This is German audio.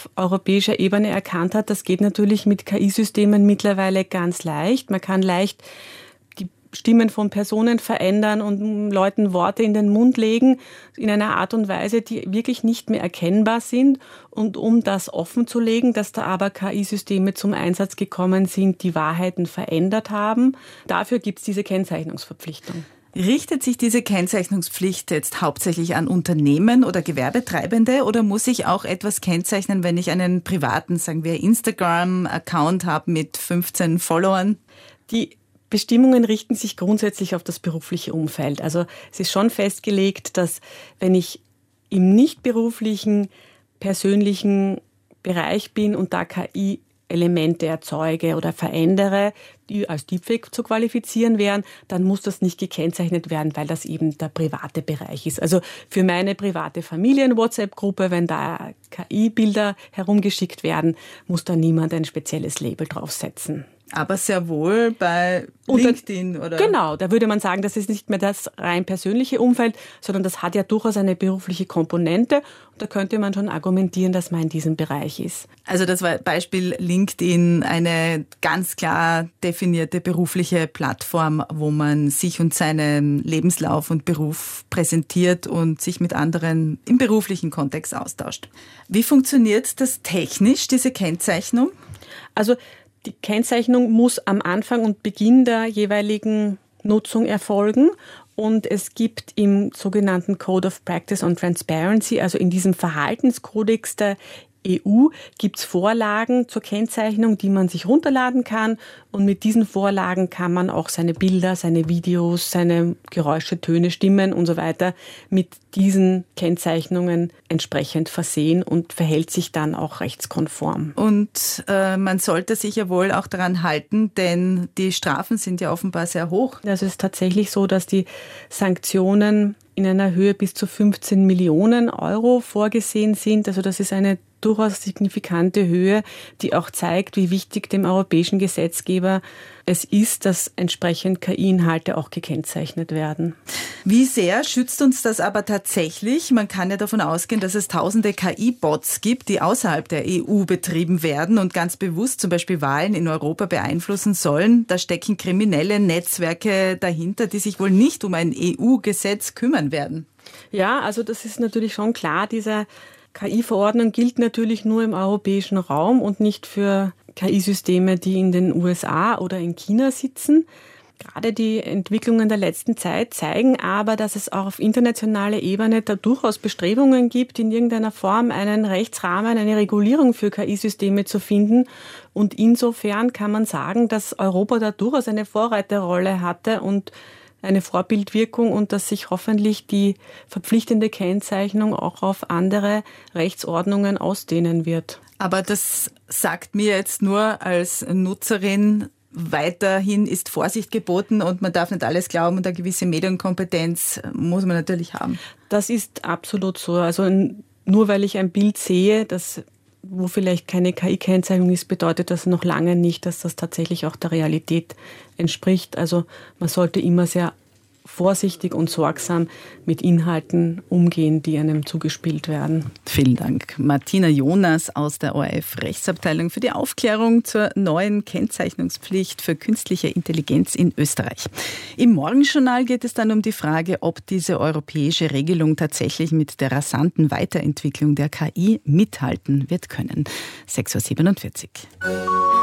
auf europäischer Ebene erkannt hat, das geht natürlich mit KI-Systemen mittlerweile ganz leicht. Man kann leicht die Stimmen von Personen verändern und Leuten Worte in den Mund legen, in einer Art und Weise, die wirklich nicht mehr erkennbar sind. Und um das offenzulegen, dass da aber KI-Systeme zum Einsatz gekommen sind, die Wahrheiten verändert haben, dafür gibt es diese Kennzeichnungsverpflichtung. Richtet sich diese Kennzeichnungspflicht jetzt hauptsächlich an Unternehmen oder Gewerbetreibende oder muss ich auch etwas kennzeichnen, wenn ich einen privaten, sagen wir, Instagram-Account habe mit 15 Followern? Die Bestimmungen richten sich grundsätzlich auf das berufliche Umfeld. Also es ist schon festgelegt, dass wenn ich im nicht beruflichen, persönlichen Bereich bin und da KI-Elemente erzeuge oder verändere, die als Deepfake zu qualifizieren wären, dann muss das nicht gekennzeichnet werden, weil das eben der private Bereich ist. Also für meine private Familien-WhatsApp-Gruppe, wenn da KI-Bilder herumgeschickt werden, muss da niemand ein spezielles Label draufsetzen. Aber sehr wohl bei LinkedIn, oder? Genau, da würde man sagen, das ist nicht mehr das rein persönliche Umfeld, sondern das hat ja durchaus eine berufliche Komponente. Und da könnte man schon argumentieren, dass man in diesem Bereich ist. Also das war Beispiel LinkedIn, eine ganz klar definierte berufliche Plattform, wo man sich und seinen Lebenslauf und Beruf präsentiert und sich mit anderen im beruflichen Kontext austauscht. Wie funktioniert das technisch, diese Kennzeichnung? Also die Kennzeichnung muss am Anfang und Beginn der jeweiligen Nutzung erfolgen. Und es gibt im sogenannten Code of Practice on Transparency, also in diesem Verhaltenskodex der EU, gibt es Vorlagen zur Kennzeichnung, die man sich runterladen kann. Und mit diesen Vorlagen kann man auch seine Bilder, seine Videos, seine Geräusche, Töne, Stimmen und so weiter mit diesen Kennzeichnungen entsprechend versehen und verhält sich dann auch rechtskonform. Und man sollte sich ja wohl auch daran halten, denn die Strafen sind ja offenbar sehr hoch. Also es ist tatsächlich so, dass die Sanktionen in einer Höhe bis zu 15 Millionen Euro vorgesehen sind. Also das ist eine durchaus signifikante Höhe, die auch zeigt, wie wichtig dem europäischen Gesetzgeber es ist, dass entsprechend KI-Inhalte auch gekennzeichnet werden. Wie sehr schützt uns das aber tatsächlich? Man kann ja davon ausgehen, dass es tausende KI-Bots gibt, die außerhalb der EU betrieben werden und ganz bewusst zum Beispiel Wahlen in Europa beeinflussen sollen. Da stecken kriminelle Netzwerke dahinter, die sich wohl nicht um ein EU-Gesetz kümmern werden. Ja, also das ist natürlich schon klar. Diese KI-Verordnung gilt natürlich nur im europäischen Raum und nicht für KI-Systeme, die in den USA oder in China sitzen. Gerade die Entwicklungen der letzten Zeit zeigen aber, dass es auch auf internationaler Ebene da durchaus Bestrebungen gibt, in irgendeiner Form einen Rechtsrahmen, eine Regulierung für KI-Systeme zu finden. Und insofern kann man sagen, dass Europa da durchaus eine Vorreiterrolle hatte und eine Vorbildwirkung und dass sich hoffentlich die verpflichtende Kennzeichnung auch auf andere Rechtsordnungen ausdehnen wird. Aber das sagt mir jetzt nur als Nutzerin, weiterhin ist Vorsicht geboten und man darf nicht alles glauben und eine gewisse Medienkompetenz muss man natürlich haben. Das ist absolut so. Also nur weil ich ein Bild sehe, wo vielleicht keine KI-Kennzeichnung ist, bedeutet das noch lange nicht, dass das tatsächlich auch der Realität entspricht. Also man sollte immer sehr vorsichtig und sorgsam mit Inhalten umgehen, die einem zugespielt werden. Vielen Dank, Martina Jonas aus der ORF-Rechtsabteilung für die Aufklärung zur neuen Kennzeichnungspflicht für künstliche Intelligenz in Österreich. Im Morgenjournal geht es dann um die Frage, ob diese europäische Regelung tatsächlich mit der rasanten Weiterentwicklung der KI mithalten wird können. 6:47 Uhr.